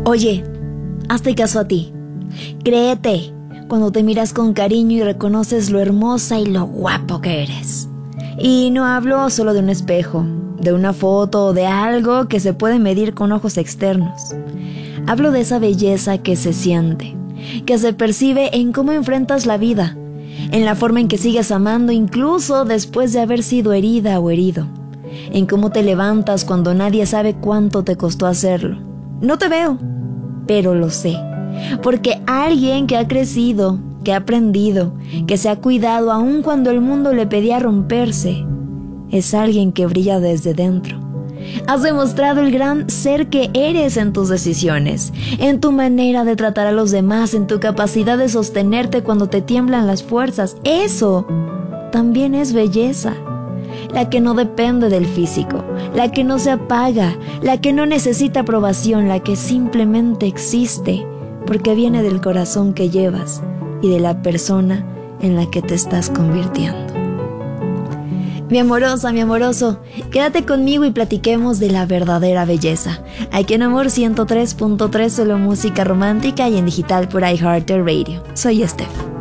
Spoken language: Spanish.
Oye, hazte caso a ti. Créete cuando te miras con cariño y reconoces lo hermosa y lo guapo que eres. Y no hablo solo de un espejo, de una foto o de algo que se puede medir con ojos externos. Hablo de esa belleza que se siente, que se percibe en cómo enfrentas la vida, en la forma en que sigues amando incluso después de haber sido herida o herido, en cómo te levantas cuando nadie sabe cuánto te costó hacerlo. No te veo, pero lo sé, porque alguien que ha crecido, que ha aprendido, que se ha cuidado aun cuando el mundo le pedía romperse, es alguien que brilla desde dentro. Has demostrado el gran ser que eres en tus decisiones, en tu manera de tratar a los demás, en tu capacidad de sostenerte cuando te tiemblan las fuerzas. Eso también es belleza. La que no depende del físico, la que no se apaga, la que no necesita aprobación, la que simplemente existe porque viene del corazón que llevas y de la persona en la que te estás convirtiendo. Mi amorosa, mi amoroso, quédate conmigo y platiquemos de la verdadera belleza. Aquí en Amor 103.3, solo música romántica y en digital por iHeartRadio. Soy Steph.